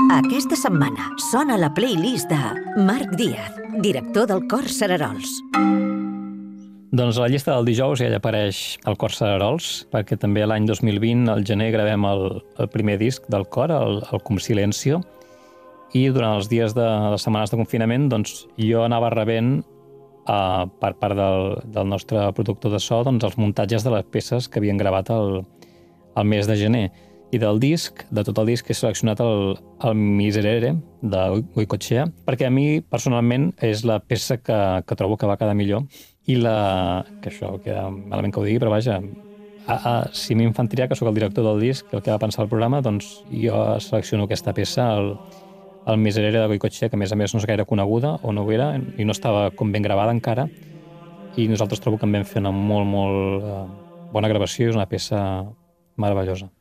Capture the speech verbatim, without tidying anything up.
Aquesta setmana sona la playlist de Marc Díaz, director del Cor Cerarols. Doncs a la llista del dijous ja hi apareix el Cor Cerarols, perquè també l'any dos mil vint, al gener, gravem el, el primer disc del Cor, el, el Com Silencio, i durant els dies de les setmanes de confinament doncs, jo anava rebent uh, per part del, del nostre productor de so doncs, els muntatges de les peces que havien gravat el, el mes de gener. I del disc, de tot el disc, he seleccionat el, el Miserere, de Goicoechea, perquè a mi, personalment, és la peça que, que trobo que va quedar millor. I la... que això queda malament que ho digui, però vaja, a, a, si m'infantiria, que sóc el director del disc, el que va pensar el programa, doncs jo selecciono aquesta peça, el, el Miserere de Goicoechea, que a més a més no és gaire coneguda, o no ho era, i no estava com ben gravada encara, i nosaltres trobo que en vam fer una molt, molt eh, bona gravació, i és una peça meravellosa.